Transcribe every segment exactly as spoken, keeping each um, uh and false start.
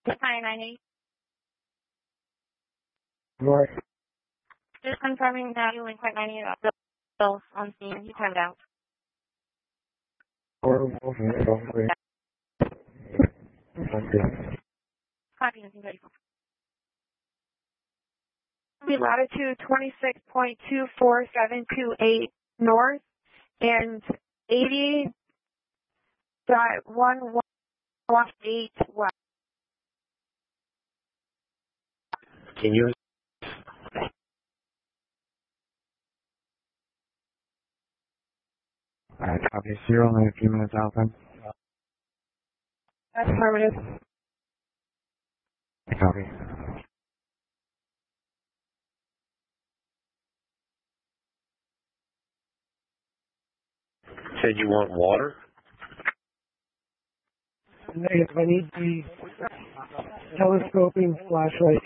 nine nine eight. Right. Just confirming that you link point nine eight up bills on scene. You timed out. Copy nineteen thirty-four. Latitude twenty-six point two four seven two eight north and eighty dot one one eight west. Can you? Alright, copy. Zero in a few minutes out then. That's affirmative. Copy. Said you want water? Negative. I need the telescoping flashlight.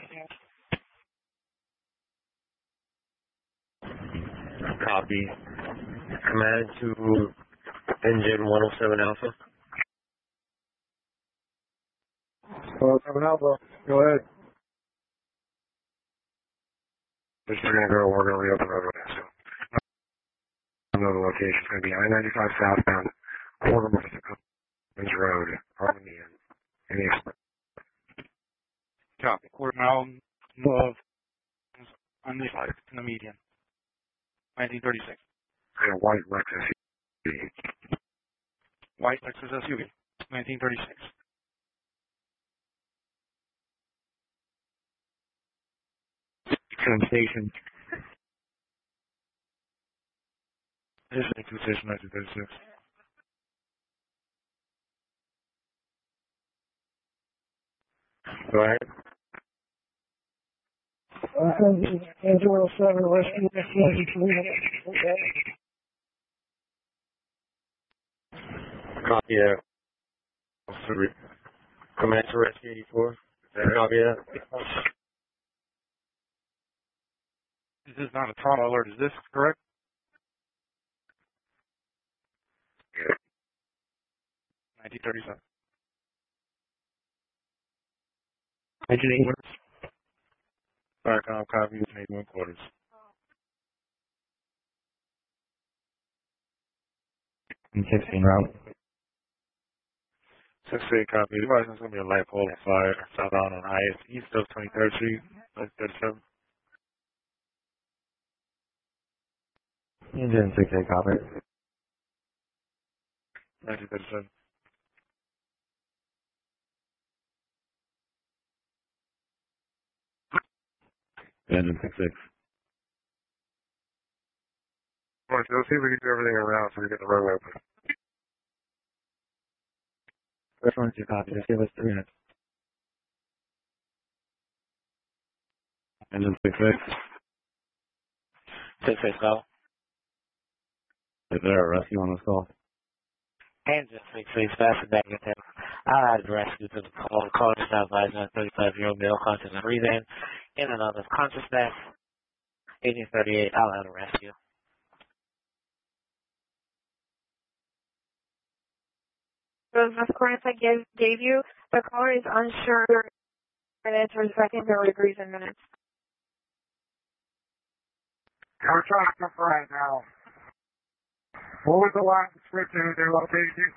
Copy. Command to engine one oh seven Alpha. one oh seven Alpha. Go ahead. Just we're gonna go. We're gonna reopen the road. So, I know the location. It's gonna be I ninety-five southbound, quarter mile to Cummins Road, Harmony, and Any. Copy. Quarter mile above on the side in the median. nineteen thirty-six. And a white Lexus S U V. White Lexus S U V. nineteen thirty-six. Station. This is station nineteen thirty-six. Go ahead. Uh, engine one oh seven, rescue ninety-three. Okay. Copy that. Command to rescue eighty-four. Copy that. This is not a trauma alert. Is this correct? Yeah. nineteen thirty-seven. Engine eight. Alright, I'll copy with eighty-one quarters. sixteen route. six eight copy. There's going to be a light pole fire southbound on I S east of twenty-third Street, thirty-seven. Engine six eight copy. nineteen thirty-seven. Engine six six. Alright, so let's see if we can do everything around so we get the runway open. First one to copy. Just give us three minutes. Engine six six. six six go. Is there a rescue on this call? Engine six six, that's a negative. I'll add the rescue to the call. The call is now advised on a thirty-five-year-old male conscious and breathing in and out of consciousness. eighteen thirty-eight, I'll add a rescue. Those coordinates I gave, gave you, the caller is unsure minutes or seconds or degrees in minutes. We're tracking for right now. What was the last description of their location?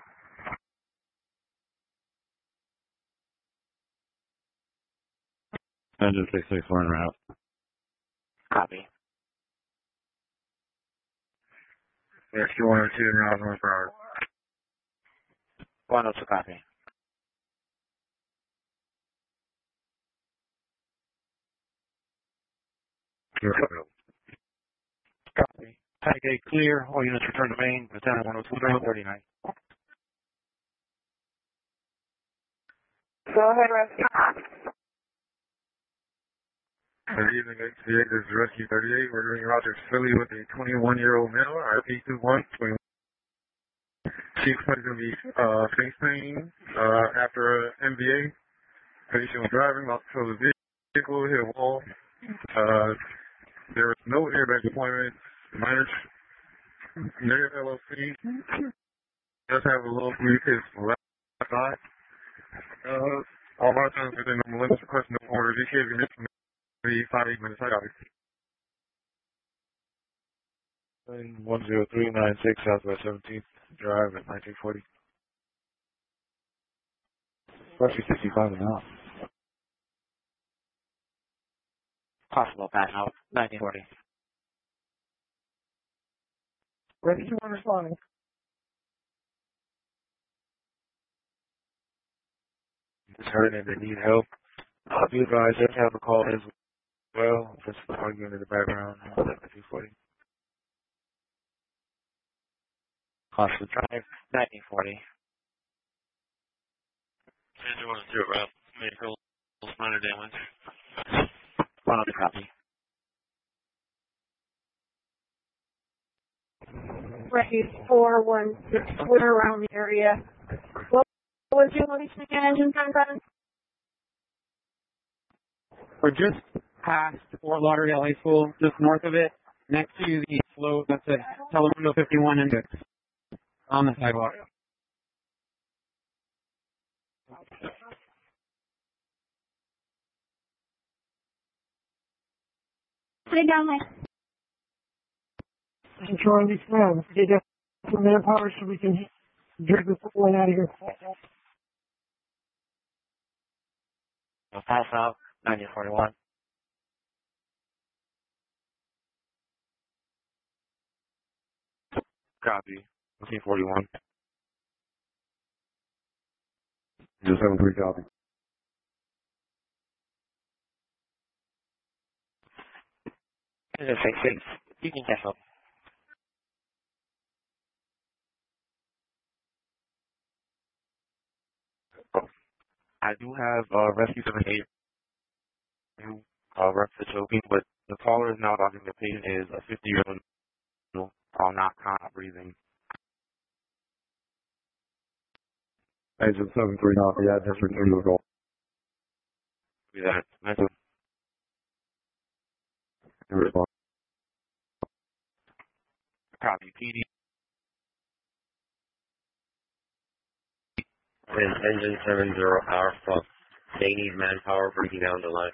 Engine six six, we're en route. Copy. Rescue one oh two in route North Broward. one oh two copy. Copy. Tag eight clear. All units return to main. Lieutenant one oh two, thirty-nine. Go ahead, rescue. Good evening, H C A. This is Rescue thirty-eight. We're doing Roger Philly with a twenty-one-year-old male, R P two one, twenty-one. She's going to be uh, face pain uh, after an M V A. Patient was driving, lost control of the vehicle, hit a wall. Uh, there was no airbag deployment. Minor negative L O C. Does have a little bleed his left eye. Uh, All Mountains within the limits requesting no order. V K of units from the five eight minutes. I got it. one zero three nine six Southwest seventeenth Drive at nineteen forty. Roughly sixty-five an hour. Possible pass out, nineteen forty. Ready to one responding. Just heard and they need help. I'll be advised they have a call as well. Just arguing in the background. nineteen forty. Possible drive, nineteen forty. Sandra one zero route. Medical minor damage. One other copy. Rescue four one six, we're around the area. What was your location again, engine time seven? We're just past Fort Lauderdale High School, just north of it, next to the float that's at Telemundo fifty-one and six on the sidewalk. Put it down there. Controlling these fans. Get some manpower so we can drag this one out of here. Pass out, nineteen forty-one. Copy. nineteen forty-one. Just seven three copy. Engine six six. You can catch up. I do have uh, Rescue seven eight new uh, reference choking, but the caller is now talking. The patient is a fifty-year-old male, uh, not not breathing. Agent seven three copy. Yeah, just return to the call. Do that. Nice one. In response. Copy. P D. And engine seven zero power stop. They need manpower breaking down the line.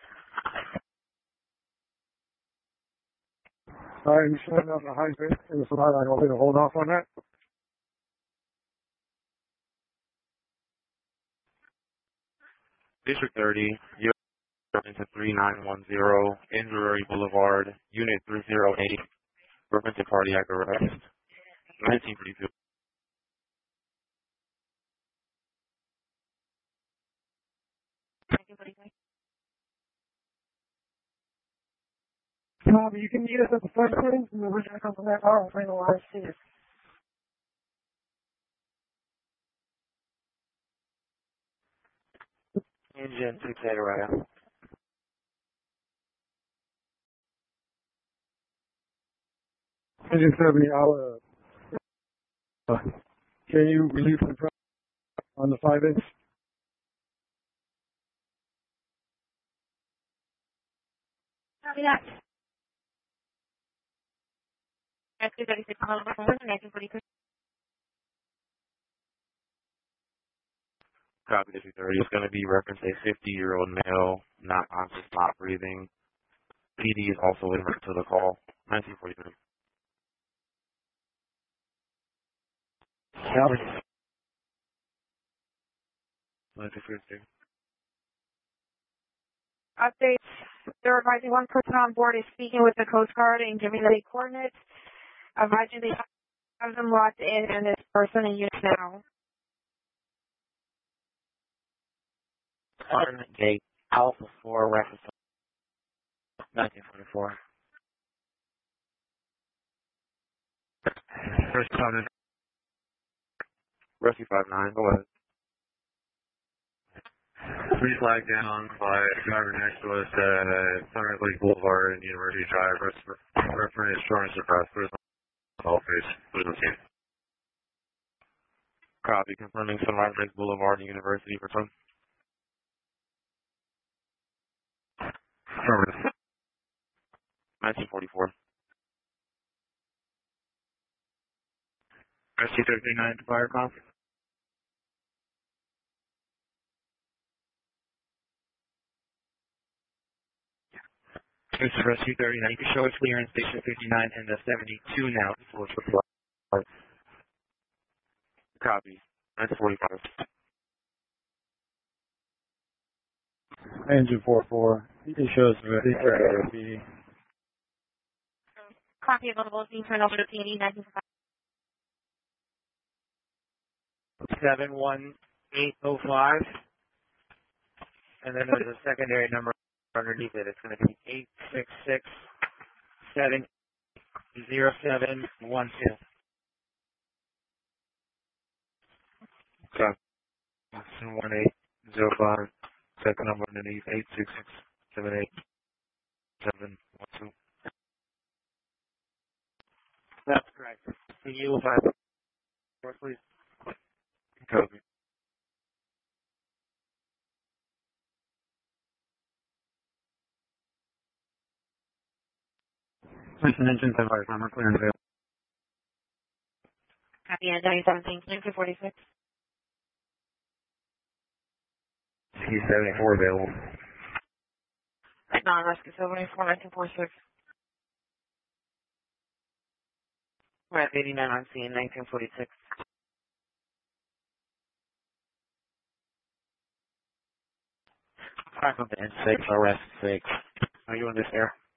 Alright, you showing up a high bit in the slide. I want you to hold off on that. District thirty. You're into three nine one zero. Injury Boulevard. Unit three zero eight. Preventive cardiac arrest. nineteen forty-two. Tom, you can meet us at the front settings and we're going to come from that hour and bring the live seat. Engine six eight right. Engine seventy, I'll, uh, uh, can you release the press on the five inch? Copy that. Rescue thirty-six, nineteen forty-two. Copy District thirty. It's going to be reference a fifty-year-old male, not conscious, not breathing. P D is also in to the call. nineteen forty-three. Copy. nineteen fifty. Updates. They're advising one person on board is speaking with the Coast Guard and giving the coordinates. Advising they have them locked in and this person in use now. Garden Gate, Alpha four, reference nineteen forty-four. First time. Rescue five nine. Go ahead. Three flag down by driver next to us at Thunder Lake Boulevard and University Drive. Reference insurance suppressed. There's no all face. There's no case. Copy. Confirming Sunrise Lake Boulevard and University return. Affirmative. nineteen forty-four. S T thirty-nine to fire conf. This is Rescue thirty-nine. You can show us clearance station fifty-nine and the seventy-two now. For Copy. That's forty-five. Engine four four. You can show us ready for R F P. Copy available. Being turned over to P and E nineteen five. seven one eight oh five. And then there's a secondary number underneath it. It's going to be eight six six seven zero seven one two. Copy. seven one eight zero five. Second number underneath eight six six seven eight seven one two. That's correct. Can you five four, please? Copy. Attention engine ten five, armor clearance available. Copy and W seventeen, nineteen forty-six. C seventy-four available. Non-rescue seventy-four, nineteen forty-six. We're at eighty-nine on scene, nineteen forty-six. Five of the N six, arrest six. Are you in this air?